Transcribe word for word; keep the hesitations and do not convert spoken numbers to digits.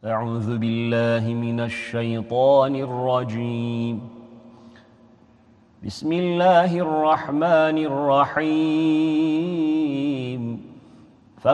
أعوذ بالله من الشيطان الرجيم بسم الله الرحمن الرحيم